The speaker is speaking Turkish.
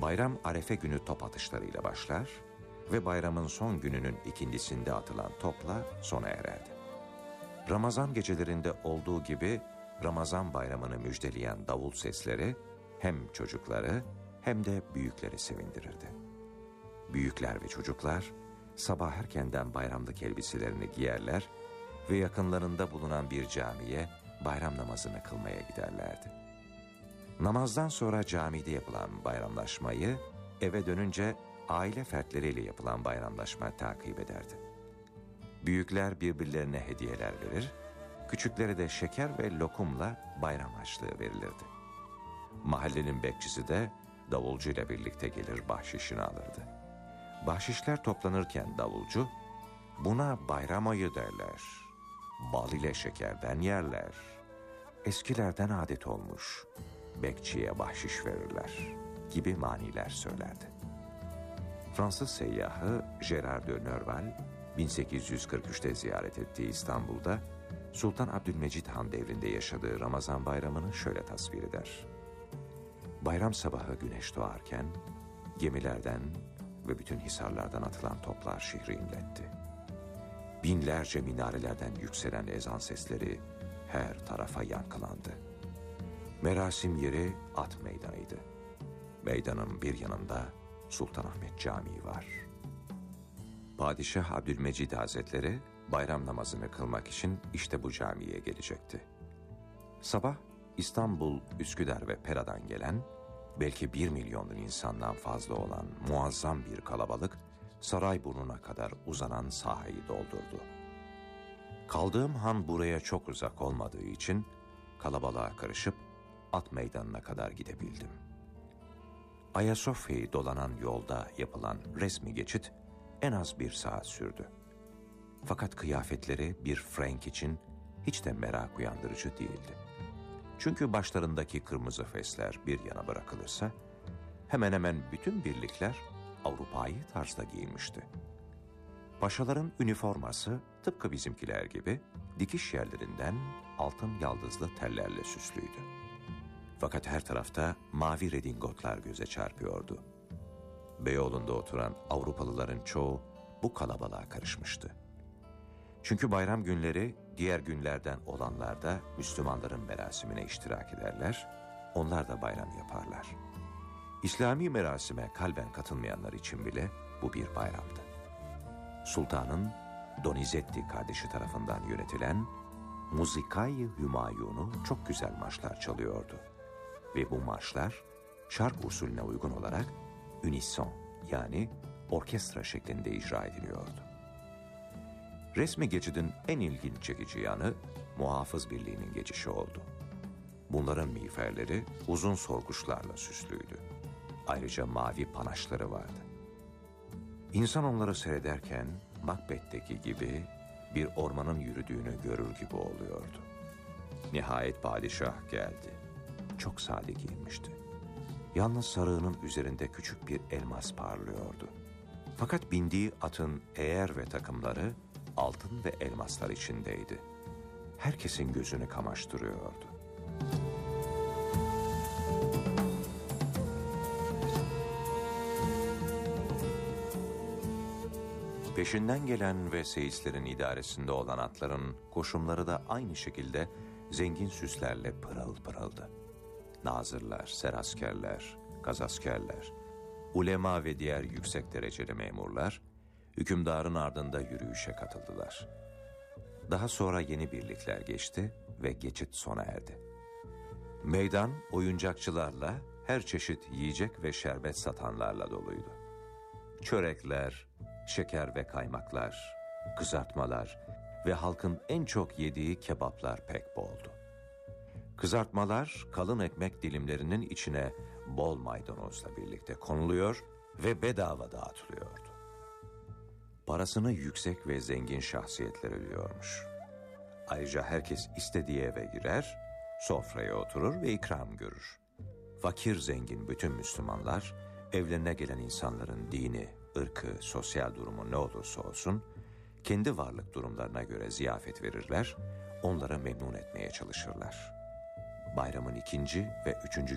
Bayram Arefe günü top atışlarıyla başlar ve bayramın son gününün ikindisinde atılan topla sona ererdi. Ramazan gecelerinde olduğu gibi Ramazan bayramını müjdeleyen davul sesleri hem çocukları hem de büyükleri sevindirirdi. Büyükler ve çocuklar sabah erkenden bayramlık elbiselerini giyerler ve yakınlarında bulunan bir camiye bayram namazını kılmaya giderlerdi. Namazdan sonra camide yapılan bayramlaşmayı eve dönünce aile fertleriyle yapılan bayramlaşma takip ederdi. Büyükler birbirlerine hediyeler verir, küçüklere de şeker ve lokumla bayram harçlığı verilirdi. Mahallenin bekçisi de davulcuyla birlikte gelir bahşişini alırdı. Bahşişler toplanırken davulcu, "Buna bayram ayı derler, bal ile şekerden yerler, eskilerden adet olmuş, bekçiye bahşiş verirler" gibi maniler söylerdi. Fransız seyyahı Gérard de Nerval, 1843'te ziyaret ettiği İstanbul'da Sultan Abdülmecid Han devrinde yaşadığı Ramazan bayramını şöyle tasvir eder. Bayram sabahı güneş doğarken gemilerden ve bütün hisarlardan atılan toplar şehri inletti. Binlerce minarelerden yükselen ezan sesleri her tarafa yankılandı. Merasim yeri at meydanıydı. Meydanın bir yanında Sultanahmet Camii var. Padişah Abdülmecid Hazretleri bayram namazını kılmak için işte bu camiye gelecekti. Sabah İstanbul, Üsküdar ve Pera'dan gelen, belki 1 milyonun insandan fazla olan muazzam bir kalabalık, Sarayburnu'na kadar uzanan sahayı doldurdu. Kaldığım han buraya çok uzak olmadığı için kalabalığa karışıp at meydanına kadar gidebildim. Ayasofya'yı dolanan yolda yapılan resmi geçit en az 1 saat sürdü. Fakat kıyafetleri bir Frank için hiç de merak uyandırıcı değildi. Çünkü başlarındaki kırmızı fesler bir yana bırakılırsa, hemen hemen bütün birlikler Avrupa'yı tarzda giyinmişti. Paşaların üniforması tıpkı bizimkiler gibi dikiş yerlerinden altın yaldızlı tellerle süslüydü. Fakat her tarafta mavi redingotlar göze çarpıyordu. Beyoğlu'nda oturan Avrupalıların çoğu bu kalabalığa karışmıştı. Çünkü bayram günleri diğer günlerden olanlarda Müslümanların merasimine iştirak ederler, onlar da bayram yaparlar. İslami merasime kalben katılmayanlar için bile bu bir bayramdı. Sultanın Donizetti kardeşi tarafından yönetilen Musicai Hümayun'u çok güzel marşlar çalıyordu. Ve bu marşlar şark usulüne uygun olarak unison yani orkestra şeklinde icra ediliyordu. Resmi geçidin en ilginç çekici yanı Muhafız Birliği'nin geçişi oldu. Bunların miğferleri uzun sorguçlarla süslüydü. Ayrıca mavi panaşları vardı. İnsan onları seyrederken Macbeth'teki gibi bir ormanın yürüdüğünü görür gibi oluyordu. Nihayet padişah geldi. Çok sade giyinmişti. Yalnız sarığının üzerinde küçük bir elmas parlıyordu. Fakat bindiği atın eğer ve takımları altın ve elmaslar içindeydi. Herkesin gözünü kamaştırıyordu. Peşinden gelen ve seyislerin idaresinde olan atların koşumları da aynı şekilde zengin süslerle pırıl pırıldı. Nazırlar, seraskerler, gazaskerler, ulema ve diğer yüksek dereceli memurlar, hükümdarın ardında yürüyüşe katıldılar. Daha sonra yeni birlikler geçti ve geçit sona erdi. Meydan oyuncakçılarla, her çeşit yiyecek ve şerbet satanlarla doluydu. Çörekler, şeker ve kaymaklar, kızartmalar ve halkın en çok yediği kebaplar pek boldu. Kızartmalar kalın ekmek dilimlerinin içine bol maydanozla birlikte konuluyor ve bedava dağıtılıyordu. Parasını yüksek ve zengin şahsiyetler ödüyormuş. Ayrıca herkes istediği eve girer, sofraya oturur ve ikram görür. Fakir zengin bütün Müslümanlar, evlerine gelen insanların dini, ırkı, sosyal durumu ne olursa olsun, kendi varlık durumlarına göre ziyafet verirler, onları memnun etmeye çalışırlar. Bayramın 2. ve 3.